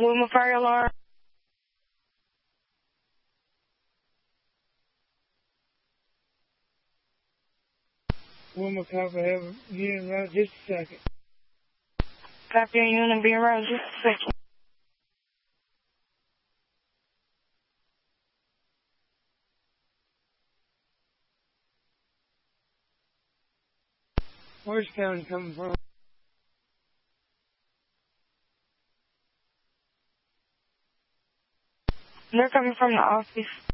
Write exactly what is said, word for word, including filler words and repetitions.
Wilma fire alarm. Wilma copy, have a unit around just a second. Copy a unit being around just a second. Where's county coming from? They're coming from the office.